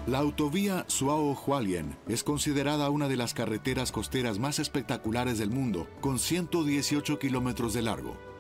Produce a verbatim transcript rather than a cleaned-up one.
La autovía Suao-Hualien es considerada una de las carreteras costeras más espectaculares del mundo, con ciento dieciocho kilómetros de largo.